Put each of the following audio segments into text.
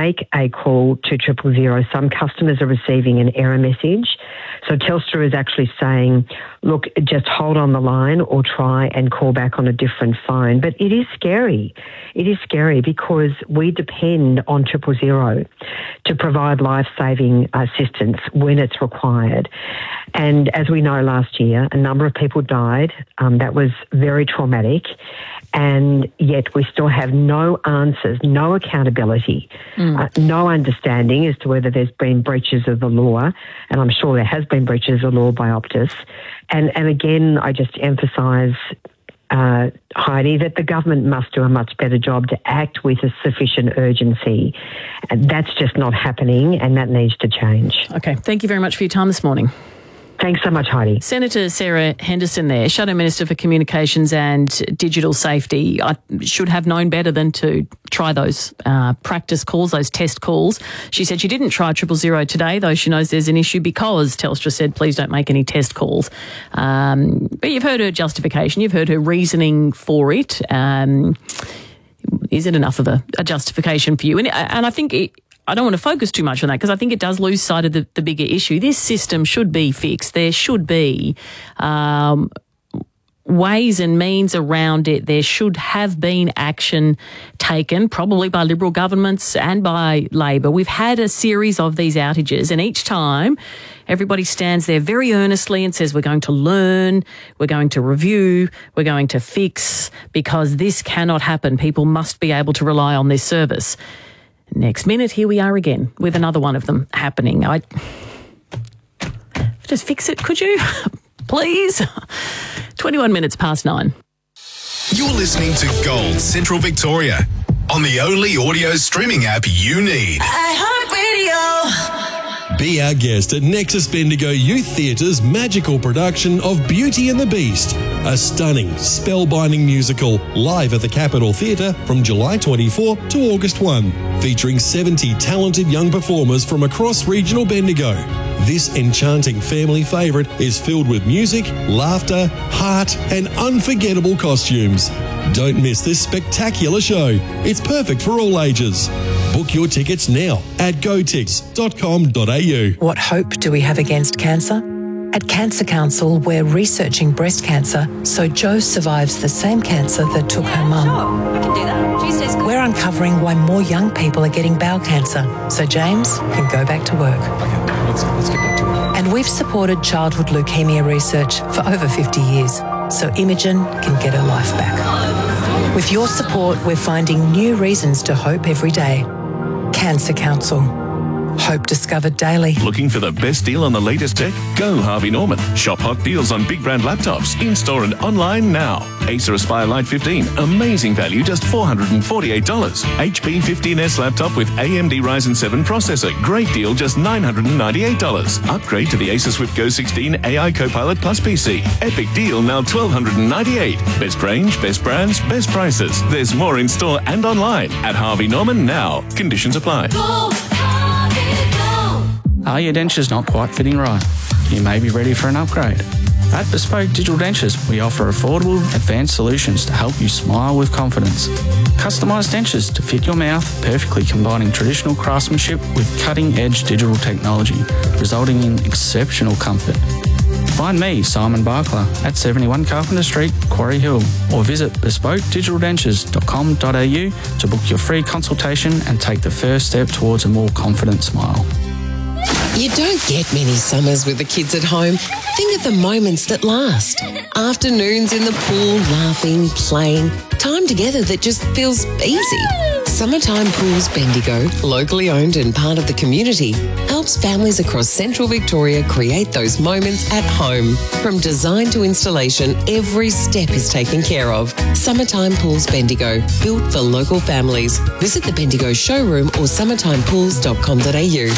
make a call to 000, some customers are receiving an error message. So Telstra is actually saying, look, just hold on the line or try and call back on a different phone. But it is scary. It is scary because we depend on 000 to provide life-saving assistance when it's required. And as we know, last year, a number of people died. That was very traumatic. And yet we still have no answers, no accountability, no understanding as to whether there's been breaches of the law. And I'm sure there has been breaches of the law by Optus. And again, I just emphasise, Heidi, that the government must do a much better job to act with a sufficient urgency. And that's just not happening, and that needs to change. Okay, thank you very much for your time this morning. Thanks so much, Heidi. Senator Sarah Henderson there, Shadow Minister for Communications and Digital Safety. I should have known better than to try those practice calls, those test calls. She said she didn't try 000 today, though she knows there's an issue because Telstra said, please don't make any test calls. But you've heard her justification. You've heard her reasoning for it. Is it enough of a justification for you? And I think I don't want to focus too much on that because I think it does lose sight of the bigger issue. This system should be fixed. There should be ways and means around it. There should have been action taken, probably by Liberal governments and by Labor. We've had a series of these outages, and each time everybody stands there very earnestly and says, we're going to learn, we're going to review, we're going to fix, because this cannot happen. People must be able to rely on this service. Next minute, here we are again with another one of them happening. Just fix it, could you? Please. 21 minutes past 9. You're listening to Gold Central Victoria on the only audio streaming app you need. iHeartRadio. Be our guest at Nexus Bendigo Youth Theatre's magical production of Beauty and the Beast, a stunning, spellbinding musical live at the Capitol Theatre from July 24 to August 1, featuring 70 talented young performers from across regional Bendigo. This enchanting family favourite is filled with music, laughter, heart and unforgettable costumes. Don't miss this spectacular show. It's perfect for all ages. Book your tickets now at gotix.com.au. What hope do we have against cancer? At Cancer Council, we're researching breast cancer so Jo survives the same cancer that took her mum. Sure, I can do that. Tuesday's good. We're uncovering why more young people are getting bowel cancer so James can go back to work. Okay, let's get back to it. And we've supported childhood leukemia research for over 50 years so Imogen can get her life back. With your support, we're finding new reasons to hope every day. Cancer Council. Hope discovered daily. Looking for the best deal on the latest tech? Go Harvey Norman. Shop hot deals on big brand laptops in-store and online now. Acer Aspire Lite 15, amazing value, just $448. HP 15S laptop with AMD Ryzen 7 processor, great deal, just $998. Upgrade to the Acer Swift Go 16 AI Copilot Plus PC. Epic deal, now $1,298. Best range, best brands, best prices. There's more in store and online at Harvey Norman now. Conditions apply. Are your dentures not quite fitting right? You may be ready for an upgrade. At Bespoke Digital Dentures, we offer affordable, advanced solutions to help you smile with confidence. Customised dentures to fit your mouth, perfectly combining traditional craftsmanship with cutting-edge digital technology, resulting in exceptional comfort. Find me, Simon Barkler, at 71 Carpenter Street, Quarry Hill, or visit bespokedigitaldentures.com.au to book your free consultation and take the first step towards a more confident smile. You don't get many summers with the kids at home. Think of the moments that last. Afternoons in the pool, laughing, playing. Time together that just feels easy. Summertime Pools Bendigo, locally owned and part of the community, helps families across Central Victoria create those moments at home. From design to installation, every step is taken care of. Summertime Pools Bendigo, built for local families. Visit the Bendigo showroom or summertimepools.com.au.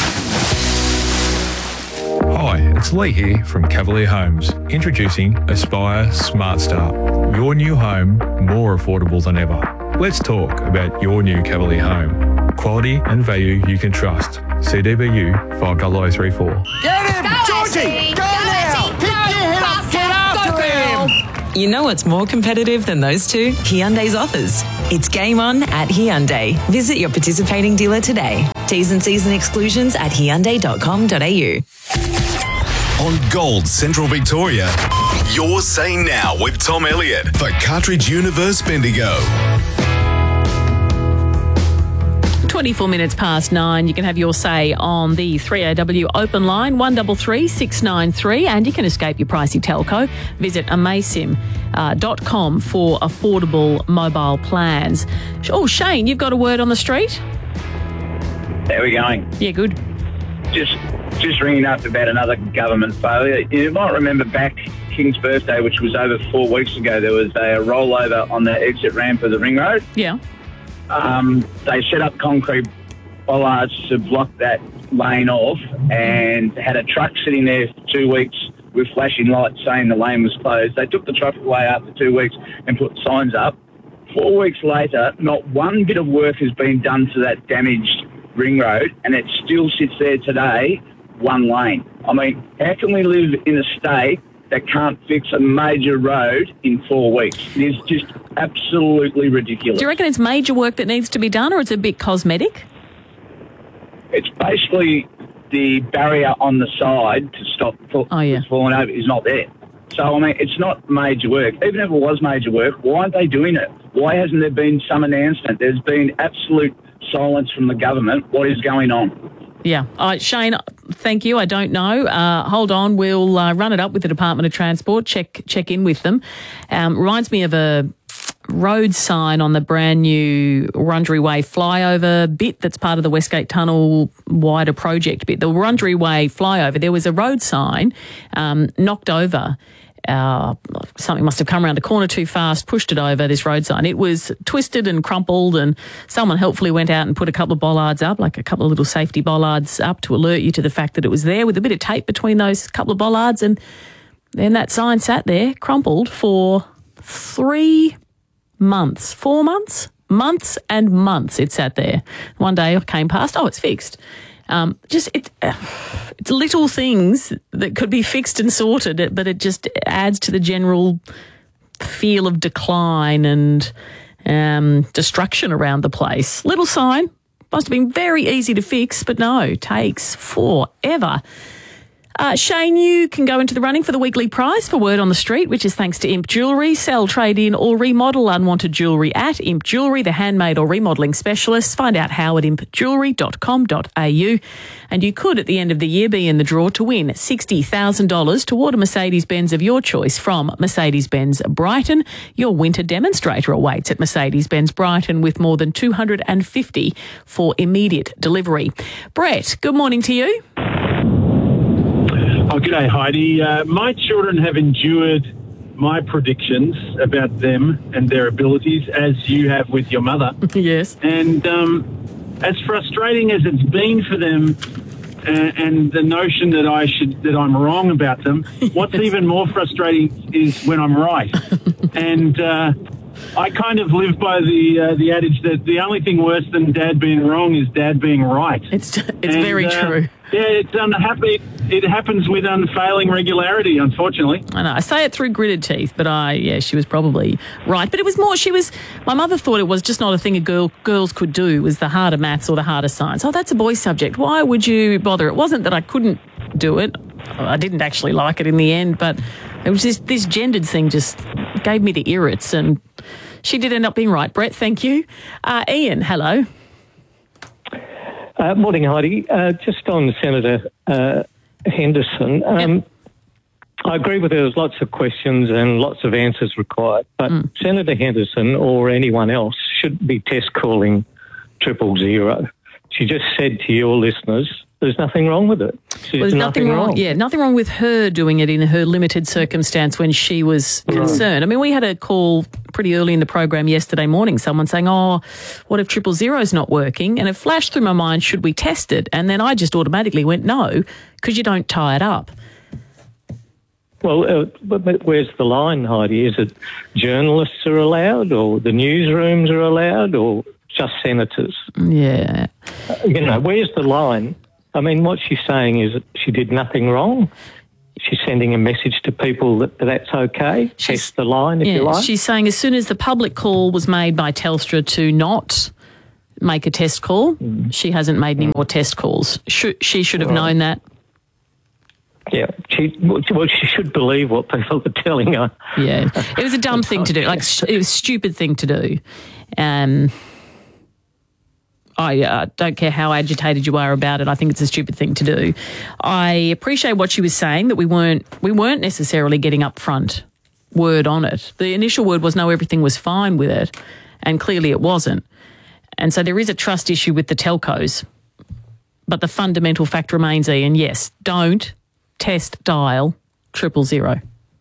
Hi, it's Lee here from Cavalier Homes, introducing Aspire Smart Start. Your new home more affordable than ever. Let's talk about your new Cavalier home. Quality and value you can trust. CDBU 50034. Get him! Georgie! Go now! Pick your head up! Get after him! You know what's more competitive than those two? Hyundai's offers. It's game on at Hyundai. Visit your participating dealer today. T's and C's and exclusions at hyundai.com.au. On Gold Central Victoria, Your Say Now with Tom Elliott for Cartridge Universe Bendigo. 24 minutes past 9. You can have your say on the 3AW open line, 133 693, and you can escape your pricey telco. Visit amaysim.com for affordable mobile plans. Oh, Shane, you've got a word on the street? How are we going? Yeah, good. Just ringing up about another government failure. You might remember back King's birthday, which was over 4 weeks ago, there was a rollover on the exit ramp of the ring road. Yeah. They set up concrete bollards to block that lane off and had a truck sitting there for 2 weeks with flashing lights saying the lane was closed. They took the truck away after 2 weeks and put signs up. 4 weeks later, not one bit of work has been done to that damaged ring road, and it still sits there today, one lane. I mean, how can we live in a state that can't fix a major road in 4 weeks? It is just absolutely ridiculous. Do you reckon it's major work that needs to be done, or it's a bit cosmetic? It's basically the barrier on the side to stop falling over is not there. So, I mean, it's not major work. Even if it was major work, why aren't they doing it? Why hasn't there been some announcement? There's been absolute silence from the government. What is going on? Yeah. Shane, thank you. I don't know. Hold on. We'll run it up with the Department of Transport, check in with them. Reminds me of a road sign on the brand new Wurundjeri Way flyover bit that's part of the Westgate Tunnel wider project bit. The Wurundjeri Way flyover, there was a road sign knocked over. Something must have come around the corner too fast, pushed it over, this road sign. It was twisted and crumpled, and someone helpfully went out and put a couple of bollards up, like a couple of little safety bollards up to alert you to the fact that it was there, with a bit of tape between those couple of bollards, and then that sign sat there, crumpled, for 3 months. 4 months? Months and months it sat there. One day I came past, it's fixed. It's little things that could be fixed and sorted, but it just adds to the general feel of decline and destruction around the place. Little sign, must have been very easy to fix, but no, takes forever. Shane, you can go into the running for the weekly prize for Word on the Street, which is thanks to Imp Jewellery. Sell, trade in or remodel unwanted jewellery at Imp Jewellery, the handmade or remodelling specialists. Find out how at impjewellery.com.au. And you could, at the end of the year, be in the draw to win $60,000 toward a Mercedes-Benz of your choice from Mercedes-Benz Brighton. Your winter demonstrator awaits at Mercedes-Benz Brighton with more than 250 for immediate delivery. Brett, good morning to you. Oh, g'day, Heidi. My children have endured my predictions about them and their abilities, as you have with your mother. Yes. And as frustrating as it's been for them, and the notion that I'm wrong about them, what's even more frustrating is when I'm right. And I kind of live by the adage that the only thing worse than Dad being wrong is Dad being right. It's very true. Yeah, it's unhappy. It happens with unfailing regularity, unfortunately. I know. I say it through gritted teeth, but she was probably right. But it was more, my mother thought it was just not a thing girls could do, was the harder maths or the harder science. Oh, that's a boy's subject. Why would you bother? It wasn't that I couldn't do it. I didn't actually like it in the end, but it was just this gendered thing just gave me the irrits, and she did end up being right. Brett, thank you. Ian, hello. Morning, Heidi. Just on Senator Henderson, I agree with her. There's lots of questions and lots of answers required, but Senator Henderson or anyone else shouldn't be test calling 000. She just said to your listeners, there's nothing wrong with it. There's nothing wrong. Yeah, nothing wrong with her doing it in her limited circumstance when she was concerned. I mean, we had a call pretty early in the program yesterday morning, someone saying, what if 000's not working? And it flashed through my mind, should we test it? And then I just automatically went, no, because you don't tie it up. Well, where's the line, Heidi? Is it journalists are allowed, or the newsrooms are allowed, or just senators? Yeah. Where's the line? I mean, what she's saying is that she did nothing wrong. She's sending a message to people that that's okay. Test the line, if you like. She's saying as soon as the public call was made by Telstra to not make a test call. She hasn't made any more test calls. She should have known that. Yeah, she should believe what people are telling her. Yeah, it was a dumb thing to do. Like, it was a stupid thing to do. I don't care how agitated you are about it. I think it's a stupid thing to do. I appreciate what she was saying, that we weren't necessarily getting upfront word on it. The initial word was no, everything was fine with it, and clearly it wasn't. And so there is a trust issue with the telcos. But the fundamental fact remains, Ian, yes, don't test dial 000.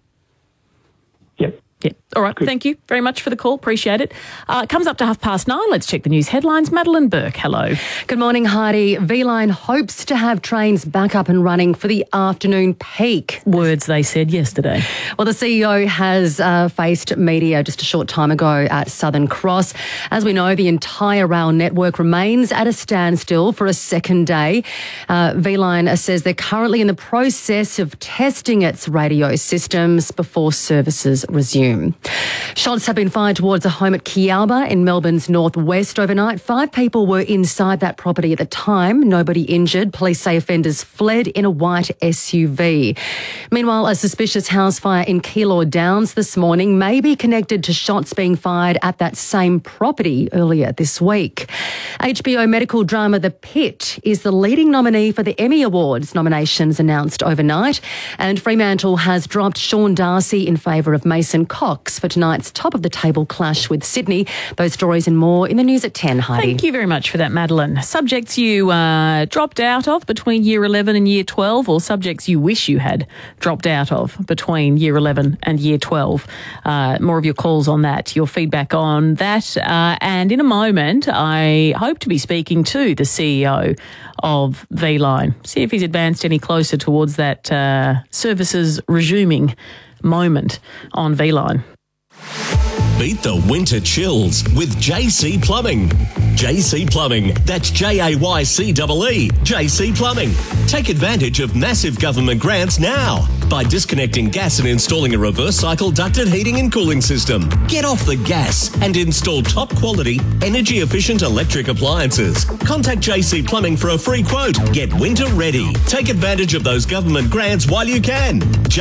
Yep. Yeah. All right. Good. Thank you very much for the call. Appreciate it. It comes up to 9:30. Let's check the news headlines. Madeleine Burke, hello. Good morning, Heidi. V-Line hopes to have trains back up and running for the afternoon peak. Words they said yesterday. Well, the CEO has faced media just a short time ago at Southern Cross. As we know, the entire rail network remains at a standstill for a second day. V-Line says they're currently in the process of testing its radio systems before services resume. Shots have been fired towards a home at Kialba in Melbourne's northwest overnight. 5 people were inside that property at the time. Nobody injured. Police say offenders fled in a white SUV. Meanwhile, a suspicious house fire in Keilor Downs this morning may be connected to shots being fired at that same property earlier this week. HBO medical drama The Pit is the leading nominee for the Emmy Awards. Nominations announced overnight. And Fremantle has dropped Sean Darcy in favour of Mason Cox for tonight's top-of-the-table clash with Sydney. Those stories and more in the news at 10, Heidi. Thank you very much for that, Madeleine. Subjects you dropped out of between Year 11 and Year 12, or subjects you wish you had dropped out of between Year 11 and Year 12. More of your calls on that, your feedback on that. And in a moment, I hope to be speaking to the CEO of V-Line. See if he's advanced any closer towards that services resuming moment on V-Line. Beat the winter chills with JC Plumbing. JC Plumbing, that's Jaycee, JC Plumbing. Take advantage of massive government grants now by disconnecting gas and installing a reverse cycle ducted heating and cooling system. Get off the gas and install top quality, energy efficient electric appliances. Contact JC Plumbing for a free quote. Get winter ready. Take advantage of those government grants while you can.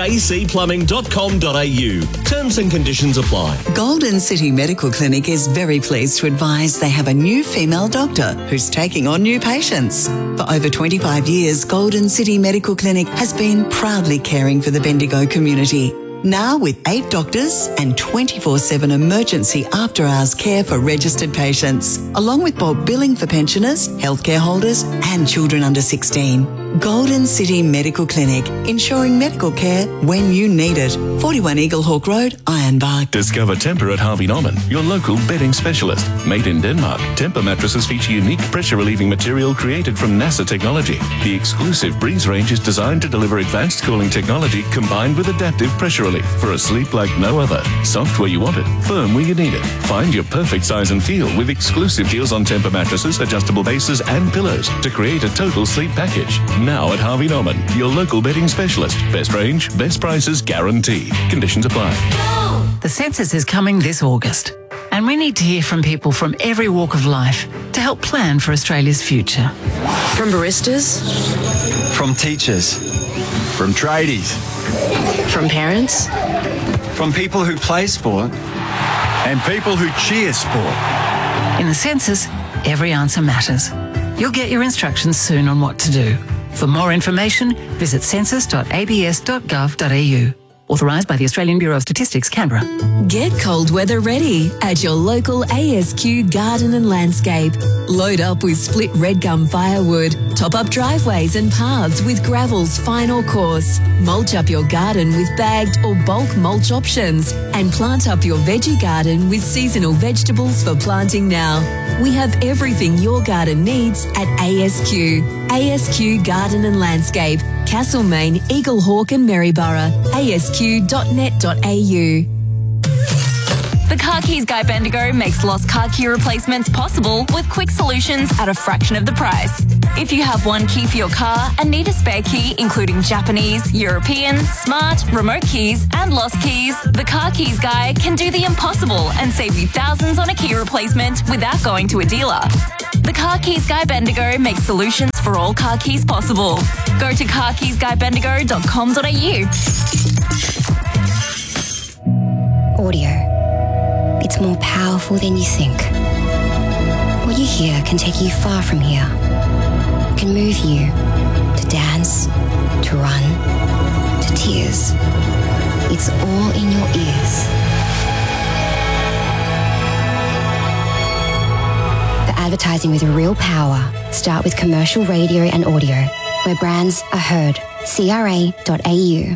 jcplumbing.com.au. Terms and conditions apply. Golden City Medical Clinic is very pleased to advise they have a new female doctor who's taking on new patients. For over 25 years, Golden City Medical Clinic has been proudly caring for the Bendigo community. Now with 8 doctors and 24/7 emergency after-hours care for registered patients, along with bulk billing for pensioners, healthcare holders and children under 16. Golden City Medical Clinic, ensuring medical care when you need it. 41 Eaglehawk Road, Ironbark. Discover Tempur at Harvey Norman, your local bedding specialist. Made in Denmark, Tempur mattresses feature unique pressure-relieving material created from NASA technology. The exclusive Breeze range is designed to deliver advanced cooling technology combined with adaptive pressure relief for a sleep like no other. Soft where you want it, firm where you need it. Find your perfect size and feel with exclusive deals on Tempur mattresses, adjustable bases and pillows to create a total sleep package. Now at Harvey Norman, your local bedding specialist. Best range, best prices guaranteed. Conditions apply. The census is coming this August, and we need to hear from people from every walk of life to help plan for Australia's future. From baristas, from teachers, from tradies, from parents, from people who play sport, and people who cheer sport. In the census, every answer matters. You'll get your instructions soon on what to do. For more information, visit census.abs.gov.au. Authorised by the Australian Bureau of Statistics, Canberra. Get cold weather ready at your local ASQ Garden and Landscape. Load up with split red gum firewood. Top up driveways and paths with gravels fine or coarse. Mulch up your garden with bagged or bulk mulch options. And plant up your veggie garden with seasonal vegetables for planting now. We have everything your garden needs at ASQ. ASQ Garden and Landscape. Castlemaine, Eaglehawk and Maryborough. ASQ.net.au. The Car Keys Guy Bendigo makes lost car key replacements possible with quick solutions at a fraction of the price. If you have one key for your car and need a spare key, including Japanese, European, smart, remote keys, and lost keys, the Car Keys Guy can do the impossible and save you thousands on a key replacement without going to a dealer. The Car Keys Guy Bendigo makes solutions for all car keys possible. Go to carkeysguybendigo.com.au. Audio. It's more powerful than you think. What you hear can take you far from here. It can move you to dance, to run, to tears. It's all in your ears. For advertising with real power, start with commercial radio and audio, where brands are heard. CRA.au.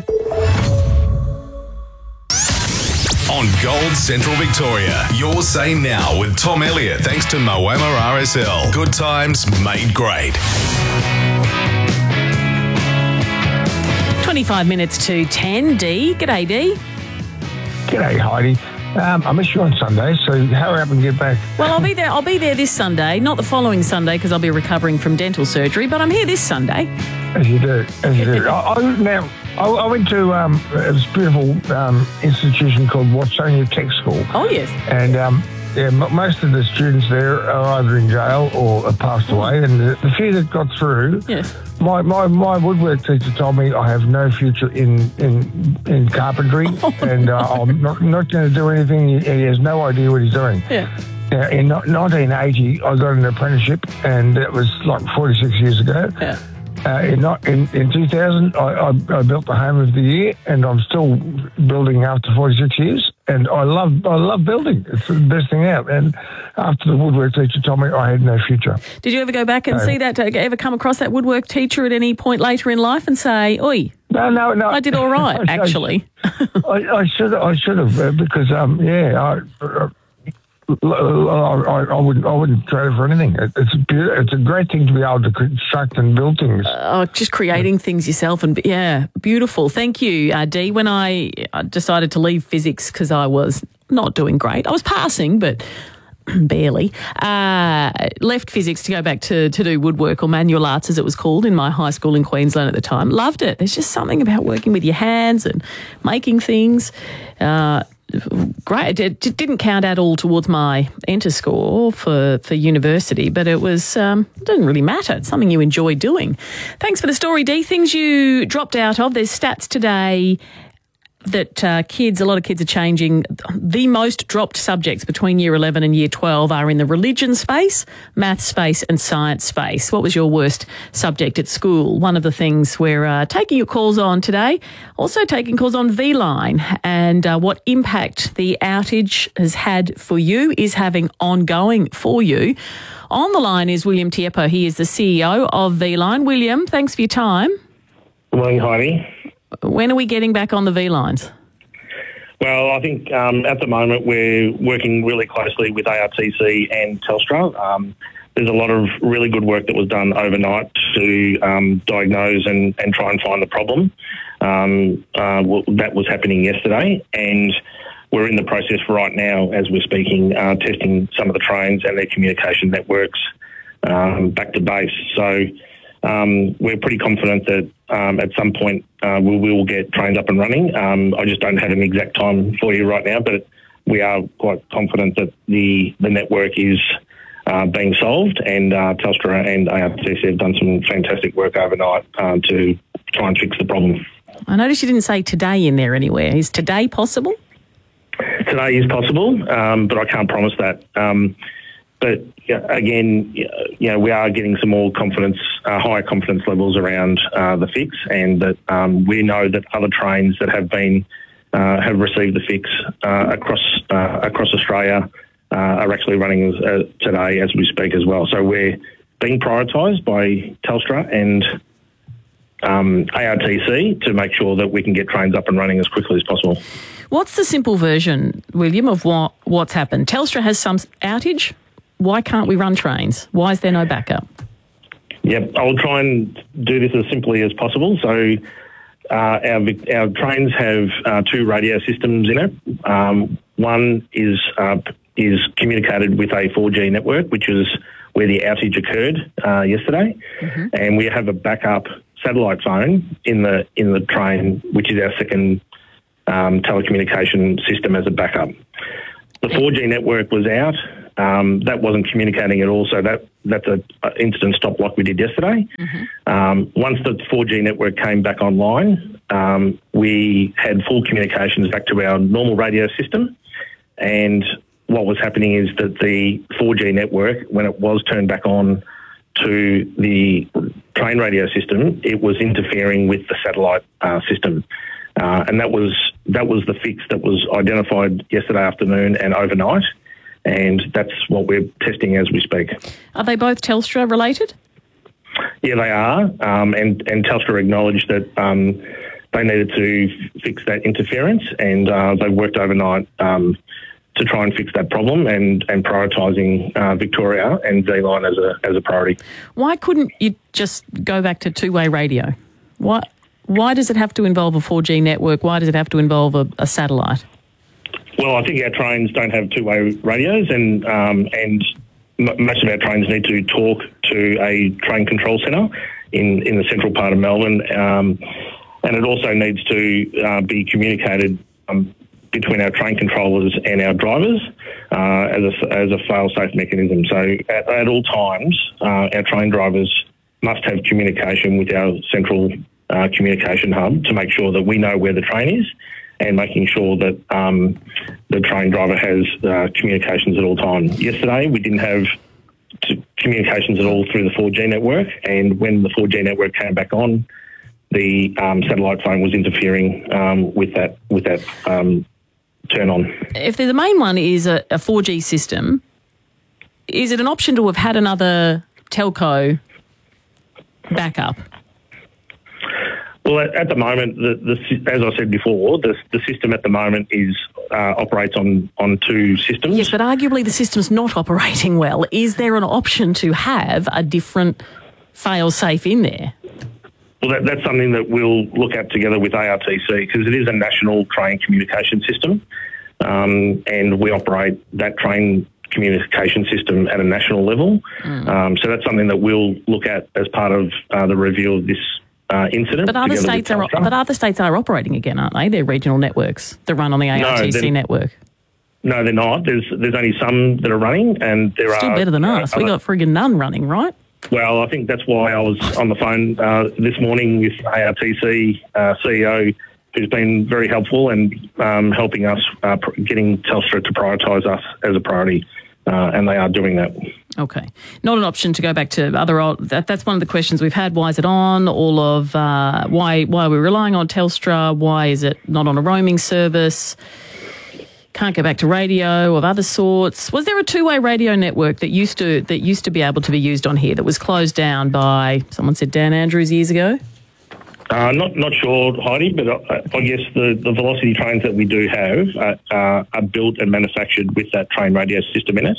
On Gold Central Victoria, your say now with Tom Elliott, thanks to Moama RSL. Good times made great. 25 minutes to 10. D. G'day, D. G'day, Heidi. I miss you on Sunday, so hurry up and get back. Well, I'll be there. I'll be there this Sunday, not the following Sunday because I'll be recovering from dental surgery. But I'm here this Sunday. As you do, as you do. I went to this beautiful institution called Watsonia Tech School. Oh yes. And most of the students there are either in jail or have passed away. And the few that got through, yes. My woodwork teacher told me I have no future in carpentry, and I'm not going to do anything. He has no idea what he's doing. Yeah. Now, in 1980, I got an apprenticeship, and that was like 46 years ago. Yeah. In 2000, I built the Home of the Year, and I'm still building after 46 years. And I love building. It's the best thing out. And after the woodwork teacher told me I had no future. Did you ever go back and see that? Ever come across that woodwork teacher at any point later in life and say, "Oi, no, I did all right, actually." I should have because I wouldn't trade it for anything. It's a great thing to be able to construct and build things. Just creating things yourself, and beautiful. Thank you, Dee. When I decided to leave physics because I was not doing great, I was passing, but barely. Left physics to go back to do woodwork, or manual arts as it was called in my high school in Queensland at the time. Loved it. There's just something about working with your hands and making things. Great. It didn't count at all towards my enter score for university, but it was it didn't really matter. It's something you enjoy doing. Thanks for the story, Dee. Things you dropped out of. There's stats today that a lot of kids are changing. The most dropped subjects between Year 11 and Year 12 are in the religion space, maths space and science space. What was your worst subject at school? One of the things we're taking your calls on today, also taking calls on V-Line, and what impact the outage has had for you, is having ongoing for you. On the line is William Tiepo. He is the CEO of V-Line. William, thanks for your time. Good morning, Heidi. When are we getting back on the V-Lines? Well, I think at the moment we're working really closely with ARTC and Telstra. There's a lot of really good work that was done overnight to diagnose and try and find the problem. That was happening yesterday, and we're in the process right now, as we're speaking, testing some of the trains and their communication networks back to base. So we're pretty confident that at some point we will get trains up and running. I just don't have an exact time for you right now, but we are quite confident that the network is being solved, and Telstra and ARTC have done some fantastic work overnight to try and fix the problem. I noticed you didn't say today in there anywhere. Is today possible? Today is possible, but I can't promise that. But again, we are getting some more confidence, higher confidence levels around the fix, and that we know that other trains that have received the fix across Australia are actually running today as we speak as well. So we're being prioritised by Telstra and ARTC to make sure that we can get trains up and running as quickly as possible. What's the simple version, William, of what's happened? Telstra has some outage. Why can't we run trains? Why is there no backup? Yep, I'll try and do this as simply as possible. So our trains have two radio systems in it. One is communicated with a 4G network, which is where the outage occurred yesterday, and we have a backup satellite phone in the train, which is our second telecommunication system as a backup. The 4G network was out. That wasn't communicating at all, so that's an incident stop like we did yesterday. Once the 4G network came back online, we had full communications back to our normal radio system, and what was happening is that the 4G network, when it was turned back on to the train radio system, it was interfering with the satellite system. And that was the fix that was identified yesterday afternoon and overnight, and that's what we're testing as we speak. Are they both Telstra related? Yeah, they are, and Telstra acknowledged that they needed to fix that interference, and they worked overnight to try and fix that problem, and prioritising Victoria and V-Line as a priority. Why couldn't you just go back to two-way radio? Why does it have to involve a 4G network? Why does it have to involve a satellite? Well, I think our trains don't have two-way radios, and most of our trains need to talk to a train control centre in the central part of Melbourne, and it also needs to be communicated between our train controllers and our drivers as a fail-safe mechanism. So at all times, our train drivers must have communication with our central communication hub to make sure that we know where the train is, and making sure that the train driver has communications at all times. Yesterday, we didn't have communications at all through the 4G network, and when the 4G network came back on, the satellite phone was interfering with that turn on. If the main one is a 4G system, is it an option to have had another telco backup? Well, at the moment, as I said before, the system at the moment operates on two systems. Yes, but arguably the system's not operating well. Is there an option to have a different fail-safe in there? Well, that's something that we'll look at together with ARTC, because it is a national train communication system, and we operate that train communication system at a national level. So that's something that we'll look at as part of the review of this incident. But other states are operating again, aren't they? They're regional networks that run on the ARTC network. No, they're not. There's only some that are running, and there are... Still better than us. We got friggin' none running, right? Well, I think that's why I was on the phone this morning with ARTC CEO, who's been very helpful and helping us getting Telstra to prioritise us as a priority, and they are doing that. Okay. Not an option to go back to other... That's one of the questions we've had. Why is it on? All of why are we relying on Telstra? Why is it not on a roaming service? Can't go back to radio of other sorts. Was there a two-way radio network that used to be able to be used on here that was closed down by, someone said, Dan Andrews years ago? Not sure, Heidi, but I guess the Velocity trains that we do have are built and manufactured with that train radio system in it.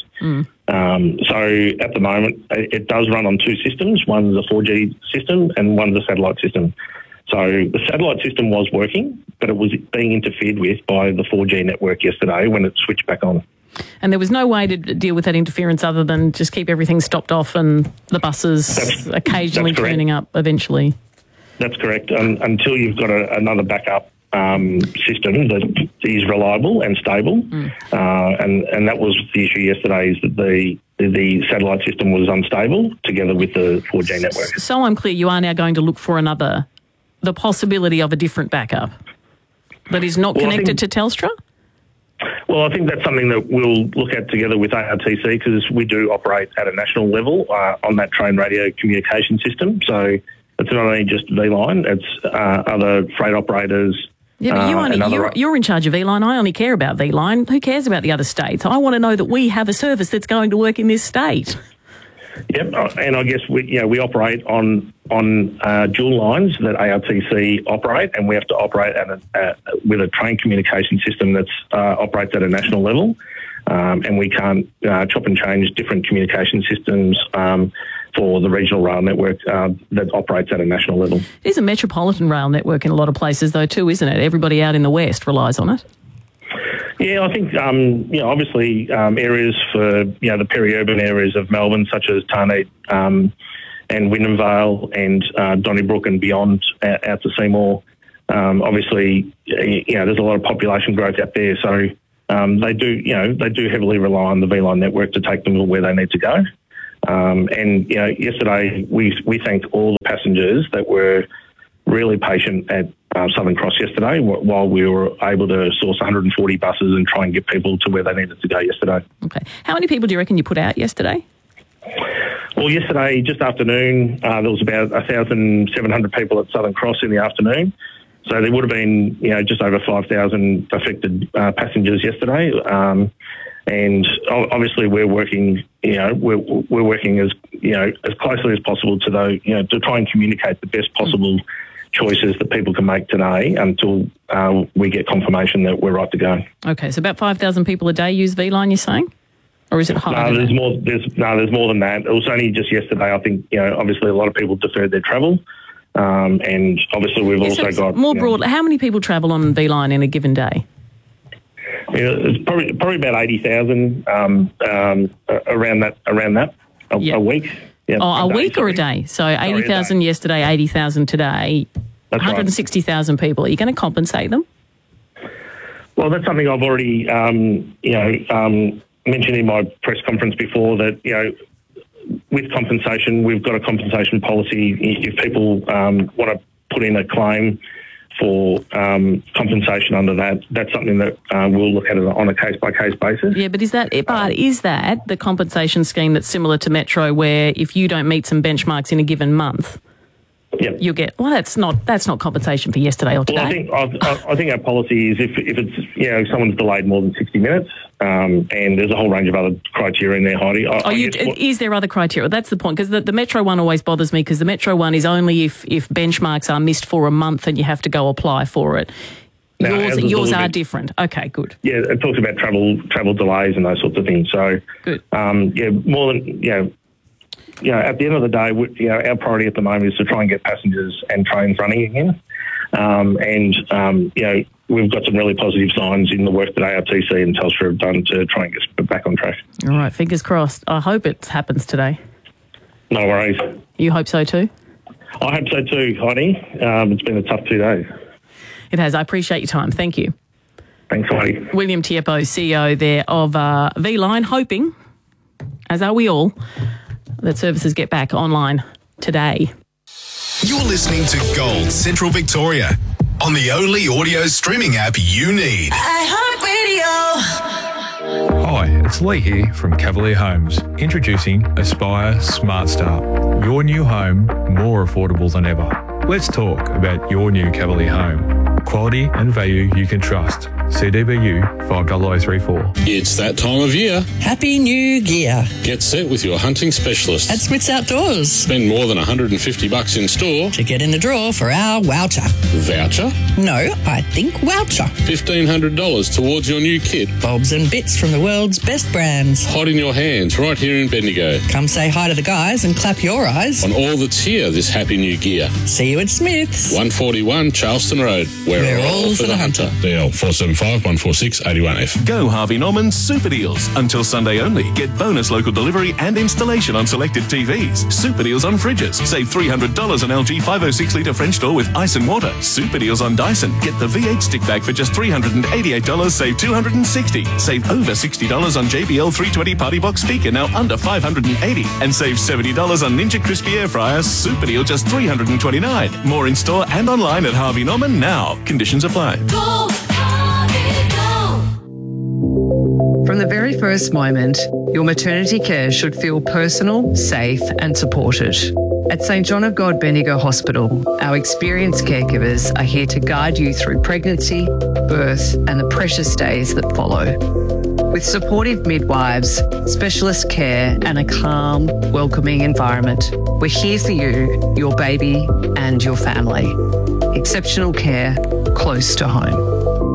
So at the moment, it does run on two systems. One's a 4G system and one's a satellite system. So the satellite system was working, but it was being interfered with by the 4G network yesterday when it switched back on. And there was no way to deal with that interference other than just keep everything stopped off and the buses occasionally turning up eventually. That's correct. Until you've got another backup system that is reliable and stable. And that was the issue yesterday, is that the satellite system was unstable together with the 4G network. So I'm clear, you are now going to look for the possibility of a different backup that is not connected to Telstra? Well, I think that's something that we'll look at together with ARTC, because we do operate at a national level on that train radio communication system. So it's not only just V-Line, it's other freight operators. Yeah, but you're in charge of V-Line. I only care about V-Line. Who cares about the other states? I want to know that we have a service that's going to work in this state. Yep, and I guess we operate on dual lines that ARTC operate, and we have to operate with a train communication system that operates at a national level, and we can't chop and change different communication systems for the regional rail network that operates at a national level. It is a metropolitan rail network in a lot of places though too, isn't it? Everybody out in the west relies on it. Yeah, I think, obviously areas for, the peri-urban areas of Melbourne, such as Tarneit and Wyndham Vale and Donnybrook and beyond out to Seymour. Obviously, there's a lot of population growth out there, so they do heavily rely on the V-Line network to take them to where they need to go. Yesterday we thanked all the passengers that were really patient at Southern Cross yesterday while we were able to source 140 buses and try and get people to where they needed to go yesterday. Okay. How many people do you reckon you put out yesterday? Well, yesterday, just afternoon, there was about 1,700 people at Southern Cross in the afternoon. So there would have been, just over 5,000 affected passengers yesterday. And obviously we're working, we're working as closely as possible to those, to try and communicate the best possible choices that people can make today until we get confirmation that we're right to go. Okay, so about 5,000 people a day use V-Line, you're saying? Or is it higher? No, there's more than that. It was only just yesterday. I think, obviously a lot of people deferred their travel. And obviously we've also got... More broad, how many people travel on V-Line in a given day? It's probably about 80,000 around that a week. Yeah, a week or a day? So 80,000 yesterday, 80,000 today, That's 160,000 people. Are you going to compensate them? Well, that's something I've already, mentioned in my press conference before that, with compensation, we've got a compensation policy. If people want to put in a claim for compensation under that, that's something that we'll look at it on a case-by-case basis. Yeah, but is that the compensation scheme that's similar to Metro, where if you don't meet some benchmarks in a given month, you'll get... Well, that's not compensation for yesterday or today. Well, I think our policy is if it's, if someone's delayed more than 60 minutes, and there's a whole range of other criteria in there, Heidi. Is there other criteria? That's the point, because the Metro one always bothers me, because the Metro one is only if benchmarks are missed for a month and you have to go apply for it. Yours are different. Okay, good. Yeah, it talks about travel delays and those sorts of things. So, good. More than, at the end of the day, our priority at the moment is to try and get passengers and trains running again. We've got some really positive signs in the work that ARTC and Telstra have done to try and get us back on track. All right, fingers crossed. I hope it happens today. No worries. You hope so too? I hope so too, Heidi. It's been a tough 2 days. It has. I appreciate your time. Thank you. Thanks, Heidi. William Tieppo, CEO there of V-Line, hoping, as are we all, that services get back online today. You're listening to Gold Central Victoria on the only audio streaming app you need. Hi, it's Lee here from Cavalier Homes, introducing Aspire Smart Start. Your new home, more affordable than ever. Let's talk about your new Cavalier home. Quality and value you can trust. CDBU 50034. It's that time of year. Happy New Year. Get set with your hunting specialist at Smith's Outdoors. Spend more than $150 in store to get in the draw for our voucher. Voucher? No, I think voucher. $1,500 towards your new kit. Bobs and bits from the world's best brands. Hot in your hands right here in Bendigo. Come say hi to the guys and clap your eyes on all that's here this Happy New Gear. See you at Smith's. 141 Charleston Road. We're all for the hunter. DL 475-146-81F. Go Harvey Norman Super Deals. Until Sunday only. Get bonus local delivery and installation on selected TVs. Super Deals on fridges. Save $300 on LG 506 litre French door with ice and water. Super Deals on Dyson. Get the V8 stick bag for just $388. Save $260. Save over $60 on JBL 320 Party Box speaker, now under $580. And save $70 on Ninja Crispy Air Fryer. Super Deal just $329. More in store and online at Harvey Norman now. Conditions apply. Go, Harvey, go. From the very first moment, your maternity care should feel personal, safe and supported. At St John of God Bendigo Hospital, our experienced caregivers are here to guide you through pregnancy, birth and the precious days that follow. With supportive midwives, specialist care and a calm, welcoming environment, we're here for you, your baby and your family. Exceptional care close to home.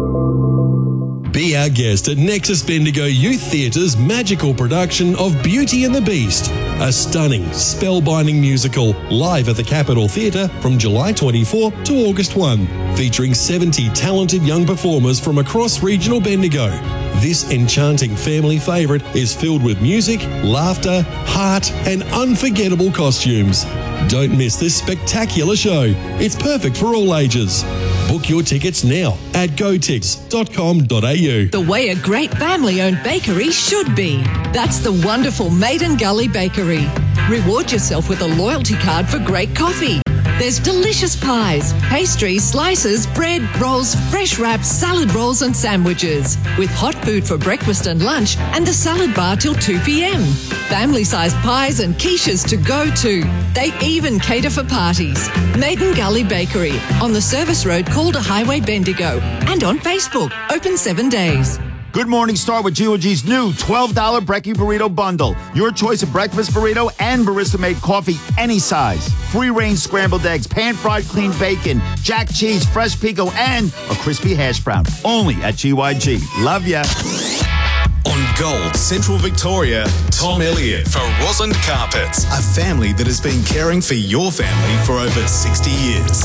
Be our guest at Nexus Bendigo Youth Theatre's magical production of Beauty and the Beast, a stunning, spellbinding musical live at the Capitol Theatre from July 24 to August 1, featuring 70 talented young performers from across regional Bendigo. This enchanting family favourite is filled with music, laughter, heart and unforgettable costumes. Don't miss this spectacular show. It's perfect for all ages. Book your tickets now at gotix.com.au. The way a great family-owned bakery should be. That's the wonderful Maiden Gully Bakery. Reward yourself with a loyalty card for great coffee. There's delicious pies, pastries, slices, bread, rolls, fresh wraps, salad rolls and sandwiches. With hot food for breakfast and lunch and the salad bar till 2 p.m. Family-sized pies and quiches to go to. They even cater for parties. Maiden Gully Bakery on the Service Road, Calder Highway, Bendigo. And on Facebook. Open 7 days. Good morning, start with GOG's new $12 Brekkie Burrito Bundle. Your choice of breakfast burrito and barista-made coffee, any size. Free-range scrambled eggs, pan-fried clean bacon, jack cheese, fresh pico, and a crispy hash brown. Only at GYG. Love ya. On Gold Central Victoria, Tom Elliott for Rosland Carpets, a family that has been caring for your family for over 60 years.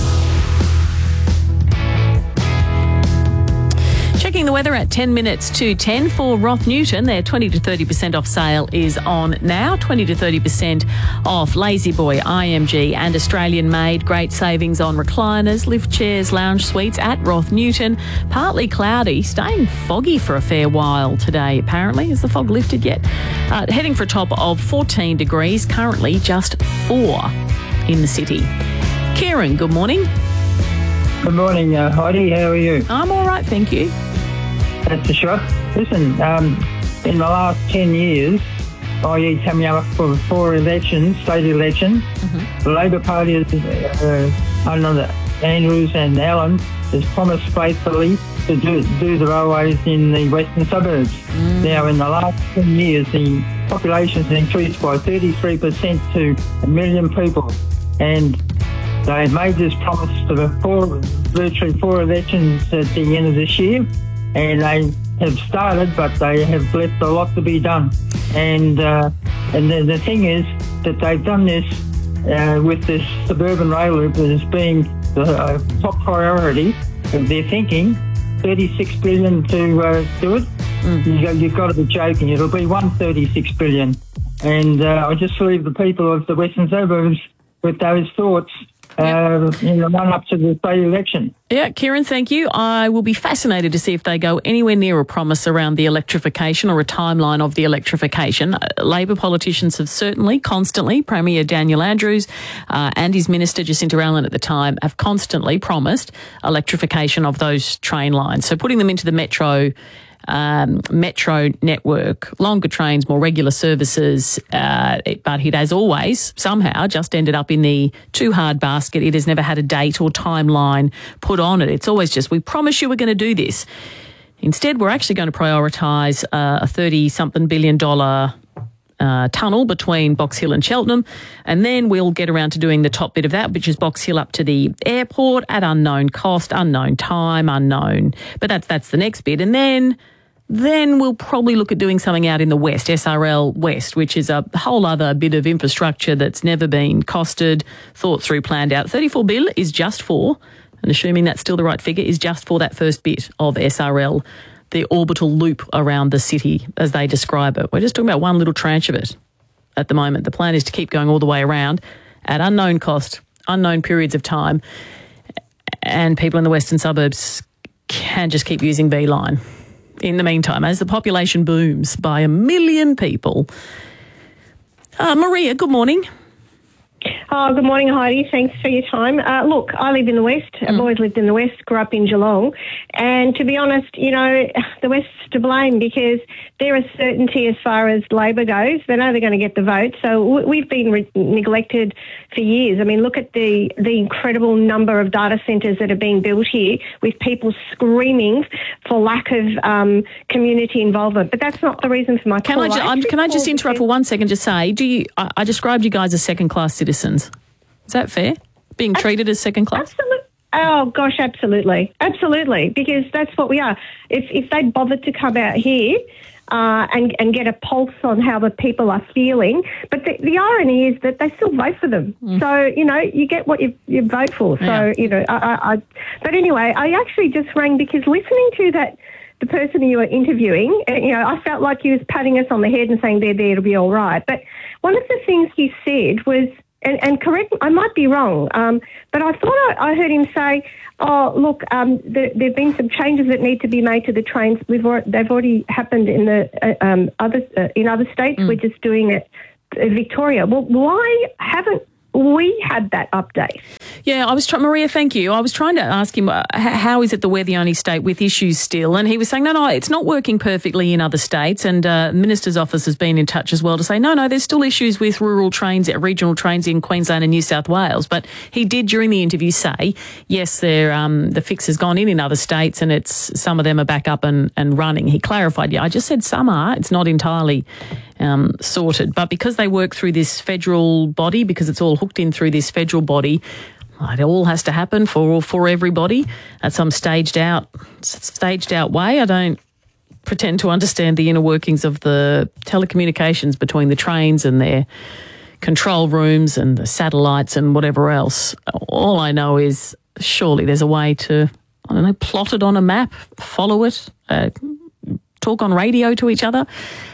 Checking the weather at 10 minutes to 10 for Roth Newton. Their 20 to 30% off sale is on now. 20 to 30% off Lazy Boy, IMG and Australian Made. Great savings on recliners, lift chairs, lounge suites at Roth Newton. Partly cloudy, staying foggy for a fair while today, apparently. Has the fog lifted yet? Heading for a top of 14 degrees, currently just 4 in the city. Kieran, good morning. Good morning, Heidi. How are you? I'm all right, thank you. That's a shock. Listen, in the last 10 years, i.e. coming up for 4 elections, state elections, the Labor Party, under Andrews and Allen, has promised faithfully to do the railways in the western suburbs. Now, in the last 10 years, the population has increased by 33% to 1 million people. And they made this promise for virtually 4 elections at the end of this year. And they have started, but they have left a lot to be done. And the thing is that they've done this with this suburban rail loop as being the top priority of their thinking. $36 billion to do it. You've got to be joking. It'll be $136 billion. And I just leave the people of the western suburbs with those thoughts. In the run-up to the state election. Yeah, Kieran, thank you. I will be fascinated to see if they go anywhere near a promise around the electrification or a timeline of the electrification. Labor politicians have certainly, constantly, Premier Daniel Andrews and his Minister Jacinta Allen at the time have constantly promised electrification of those train lines. So putting them into the metro network, longer trains, more regular services, but it has always somehow just ended up in the too hard basket. It has never had a date or timeline put on it. It's always just, we promise you we're going to do this. Instead, we're actually going to prioritise a $30-something billion tunnel between Box Hill and Cheltenham, and then we'll get around to doing the top bit of that, which is Box Hill up to the airport at unknown cost, unknown time, unknown. But that's the next bit, and then we'll probably look at doing something out in the west, SRL West, which is a whole other bit of infrastructure that's never been costed, thought through, planned out. 34 bill is just for, and assuming that's still the right figure, is just for that first bit of SRL, the orbital loop around the city, as they describe it. We're just talking about one little tranche of it at the moment. The plan is to keep going all the way around at unknown cost, unknown periods of time, and people in the western suburbs can just keep using V-Line. In the meantime, as the population booms by 1 million people. Maria, good morning. Oh, good morning, Heidi. Thanks for your time. Look, I live in the West. I've always lived in the West, grew up in Geelong. And to be honest, the West's to blame because there is certainty as far as Labor goes. They know they're going to get the vote. So we've been neglected for years. I mean, look at the incredible number of data centres that are being built here with people screaming for lack of community involvement. But that's not the reason for my call. Can I just interrupt for 1 second? Just say, I described you guys as second-class citizens. Is that fair? Being treated as second class? Absolutely. Oh, gosh, absolutely. Absolutely, because that's what we are. If they bothered to come out here, and get a pulse on how the people are feeling. But the irony is that they still vote for them. So, you know, you get what you vote for. So, you know, but anyway, I actually just rang because listening to the person you were interviewing, you know, I felt like he was patting us on the head and saying, there, it'll be all right. But one of the things he said was, and correct, I might be wrong, but I thought I heard him say, oh, look, there have been some changes that need to be made to the trains. They've already happened in the other states. We're just doing it in Victoria. Well, why haven't we had that update? Yeah, Maria, thank you. I was trying to ask him, how is it that we're the only state with issues still? And he was saying, no, it's not working perfectly in other states. And Minister's office has been in touch as well to say, no, there's still issues with regional trains in Queensland and New South Wales. But he did, during the interview, say, yes, the fix has gone in other states and some of them are back up and running. He clarified, I just said some are. It's not entirely sorted. But because they work through this federal body, because it's all hooked in through this federal body, it all has to happen for everybody at some staged out way. I don't pretend to understand the inner workings of the telecommunications between the trains and their control rooms and the satellites and whatever else. All I know is surely there's a way to, plot it on a map, follow it, talk on radio to each other.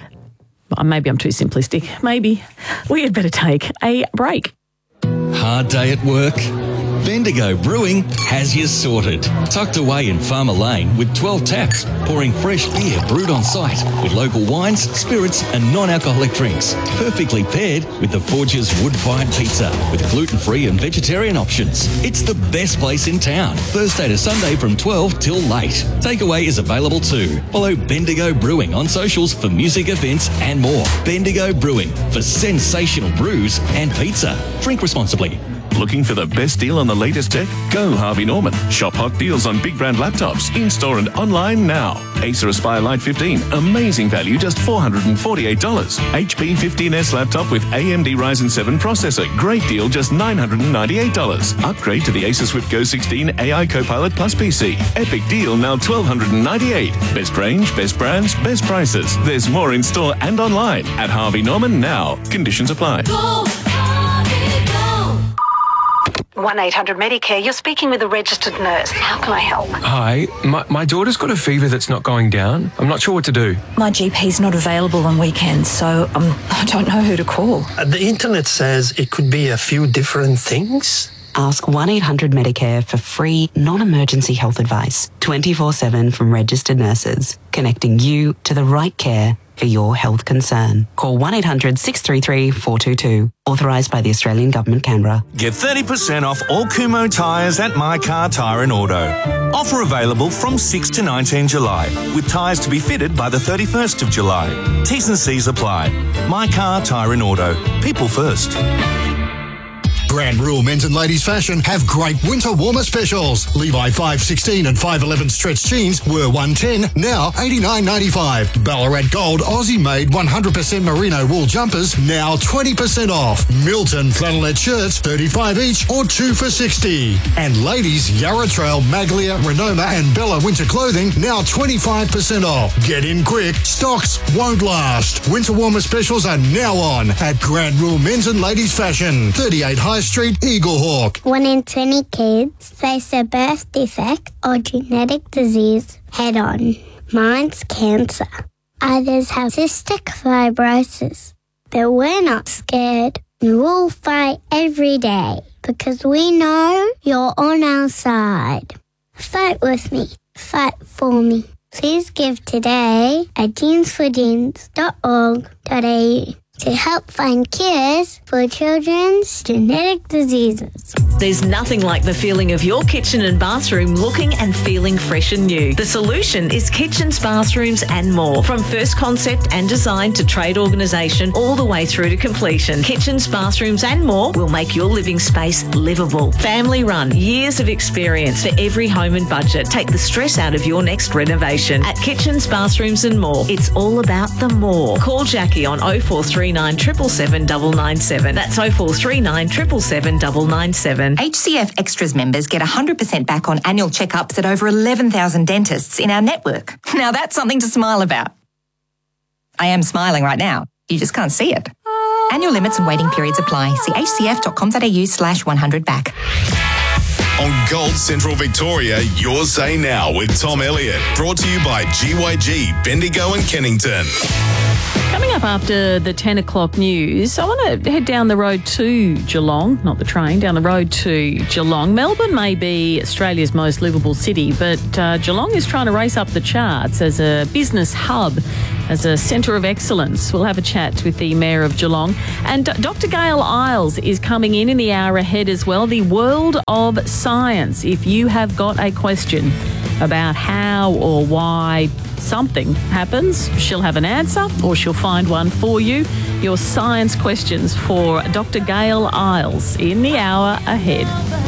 Maybe I'm too simplistic. Maybe we had better take a break. Hard day at work? Bendigo Brewing has you sorted. Tucked away in Farmer Lane with 12 taps, pouring fresh beer brewed on site with local wines, spirits and non-alcoholic drinks. Perfectly paired with the Forge's wood-fired pizza with gluten-free and vegetarian options. It's the best place in town. Thursday to Sunday from 12 till late. Takeaway is available too. Follow Bendigo Brewing on socials for music events and more. Bendigo Brewing for sensational brews and pizza. Drink responsibly. Looking for the best deal on the latest tech? Go Harvey Norman. Shop hot deals on big brand laptops, in-store and online now. Acer Aspire Lite 15, amazing value, just $448. HP 15S laptop with AMD Ryzen 7 processor, great deal, just $998. Upgrade to the Acer Swift Go 16 AI Copilot Plus PC. Epic deal, now $1,298. Best range, best brands, best prices. There's more in store and online at Harvey Norman now. Conditions apply. Go! 1-800-MEDICARE. You're speaking with a registered nurse. How can I help? Hi. My daughter's got a fever that's not going down. I'm not sure what to do. My GP's not available on weekends, so I don't know who to call. The internet says it could be a few different things. Ask 1-800-MEDICARE for free, non-emergency health advice, 24/7 from registered nurses, connecting you to the right care for your health concern. Call 1-800-633-422. Authorised by the Australian Government, Canberra. Get 30% off all Kumho tyres at My Car Tyre and Auto. Offer available from 6 to 19 July, with tyres to be fitted by the 31st of July. T's and C's apply. My Car Tyre and Auto. People first. Grand Rule Men's and Ladies Fashion have great winter warmer specials. Levi 516 and 511 stretch jeans were $110, now $89.95. Ballarat Gold Aussie-made 100% merino wool jumpers, now 20% off. Milton flannelette shirts, $35 each or 2 for $60. And ladies Yarra Trail, Maglia, Renoma and Bella winter clothing, now 25% off. Get in quick, stocks won't last. Winter warmer specials are now on at Grand Rule Men's and Ladies Fashion, 38 High Street, Eaglehawk. 1 in 20 kids face a birth defect or genetic disease head on. Mine's cancer. Others have cystic fibrosis. But we're not scared. We'll fight every day because we know you're on our side. Fight with me. Fight for me. Please give today at jeansforjeans.org.au to help find cures for children's genetic diseases. There's nothing like the feeling of your kitchen and bathroom looking and feeling fresh and new. The solution is Kitchens, Bathrooms and More. From first concept and design to trade organisation all the way through to completion. Kitchens, Bathrooms and More will make your living space livable. Family run, years of experience for every home and budget. Take the stress out of your next renovation. At Kitchens, Bathrooms and More, it's all about the more. Call Jackie on 0439 777 997. That's 0439 777 997. HCF Extras members get 100% back on annual checkups at over 11,000 dentists in our network. Now that's something to smile about. I am smiling right now. You just can't see it. Annual limits and waiting periods apply. See hcf.com.au/100back. On Gold Central Victoria, your say now with Tom Elliott. Brought to you by GYG, Bendigo and Kennington. Coming up after the 10 o'clock news, I want to head down the road to Geelong, not the train, down the road to Geelong. Melbourne may be Australia's most livable city, but Geelong is trying to race up the charts as a business hub, as a centre of excellence. We'll have a chat with the Mayor of Geelong. And Dr. Gail Isles is coming in the hour ahead as well. The world of science. If you have got a question about how or why something happens, she'll have an answer or she'll find one for you. Your science questions for Dr. Gail Isles in the hour ahead.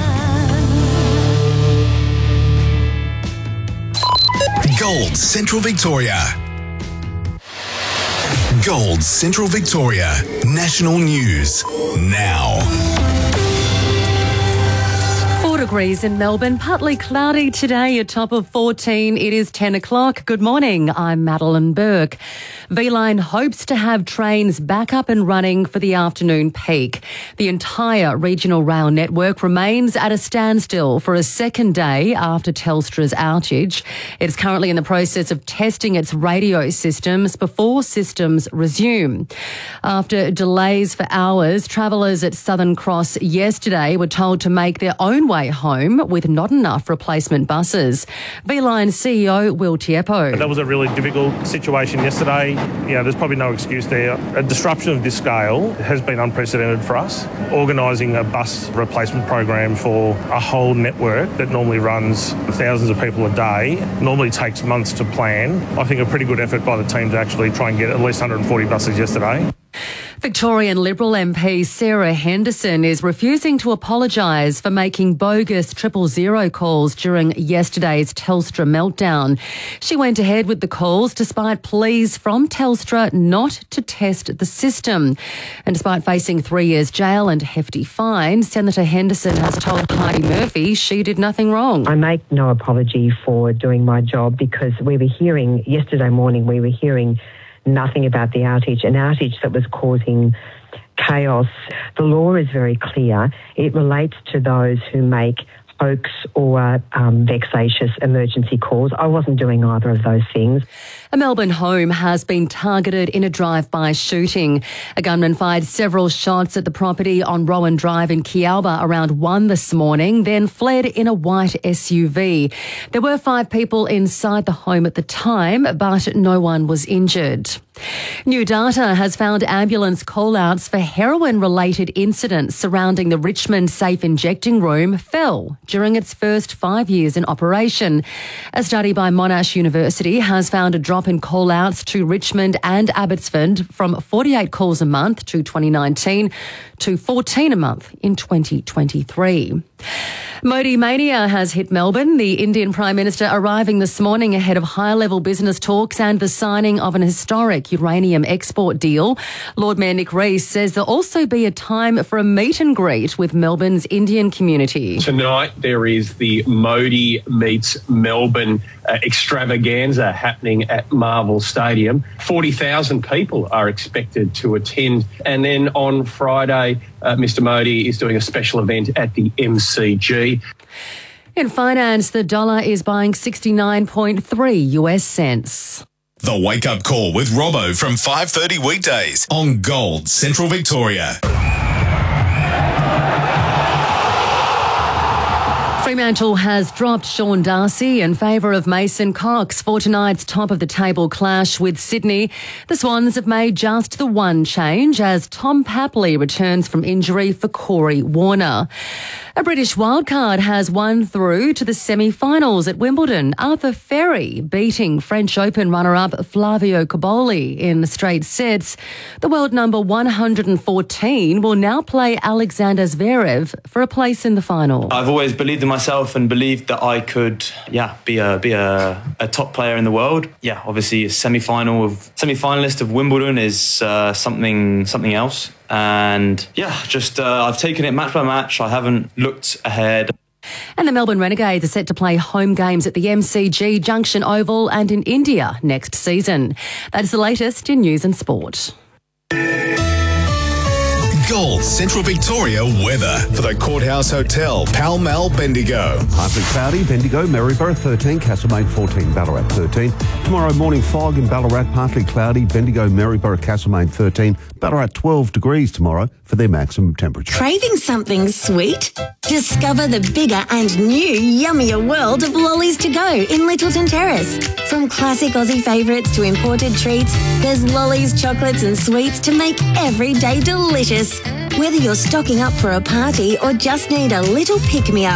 Gold Central Victoria. Gold Central Victoria. National news now. 4 degrees in Melbourne, partly cloudy today, a top of 14. It is 10 o'clock. Good morning, I'm Madeline Burke. V-Line hopes to have trains back up and running for the afternoon peak. The entire regional rail network remains at a standstill for a second day after Telstra's outage. It's currently in the process of testing its radio systems before systems resume. After delays for hours, travellers at Southern Cross yesterday were told to make their own way home with not enough replacement buses. V-Line CEO Will Tiepo. That was a really difficult situation yesterday. There's probably no excuse there. A disruption of this scale has been unprecedented for us. Organising a bus replacement program for a whole network that normally runs thousands of people a day normally takes months to plan. I think a pretty good effort by the team to actually try and get at least 140 buses yesterday. Victorian Liberal MP Sarah Henderson is refusing to apologise for making bogus 000 calls during yesterday's Telstra meltdown. She went ahead with the calls despite pleas from Telstra not to test the system. And despite facing 3 years jail and hefty fines, Senator Henderson has told Heidi Murphy she did nothing wrong. I make no apology for doing my job because yesterday morning we were hearing nothing about the outage, an outage that was causing chaos. The law is very clear. It relates to those who make hoax or vexatious emergency calls. I wasn't doing either of those things. A Melbourne home has been targeted in a drive-by shooting. A gunman fired several shots at the property on Rowan Drive in Kialba around 1 this morning, then fled in a white SUV. There were 5 people inside the home at the time, but no one was injured. New data has found ambulance call-outs for heroin-related incidents surrounding the Richmond Safe Injecting Room fell during its first 5 years in operation. A study by Monash University has found a drop in call-outs to Richmond and Abbotsford from 48 calls a month to 2019 to 14 a month in 2023. Modi mania has hit Melbourne. The Indian Prime Minister arriving this morning ahead of high-level business talks and the signing of an historic uranium export deal. Lord Mayor Nick Rees says there'll also be a time for a meet and greet with Melbourne's Indian community. Tonight there is the Modi Meets Melbourne extravaganza happening at Marvel Stadium. 40,000 people are expected to attend. And then on Friday, Mr Modi is doing a special event at the MCG. In finance, the dollar is buying 69.3 US cents. The Wake Up Call with Robbo from 5:30 weekdays on Gold Central Victoria. Fremantle has dropped Sean Darcy in favour of Mason Cox for tonight's top-of-the-table clash with Sydney. The Swans have made just the one change as Tom Papley returns from injury for Corey Warner. A British wildcard has won through to the semi-finals at Wimbledon. Arthur Ferry beating French Open runner-up Flavio Cobolli in straight sets. The world number 114 will now play Alexander Zverev for a place in the final. I've always believed in myself and believed that I could, be a top player in the world. Yeah, obviously a semi-finalist of Wimbledon is something else. And I've taken it match by match. I haven't looked ahead. And the Melbourne Renegades are set to play home games at the MCG, Junction Oval and in India next season. That is the latest in news and sport. Gold Central Victoria weather for the Courthouse Hotel, Pall Mall, Bendigo. Partly cloudy, Bendigo, Maryborough 13, Castlemaine 14, Ballarat 13. Tomorrow morning fog in Ballarat, partly cloudy, Bendigo, Maryborough, Castlemaine 13, Ballarat 12 degrees tomorrow for their maximum temperature. Craving something sweet? Discover the bigger and new yummier world of lollies to go in Littleton Terrace. From classic Aussie favourites to imported treats, there's lollies, chocolates and sweets to make every day delicious. Whether you're stocking up for a party or just need a little pick-me-up,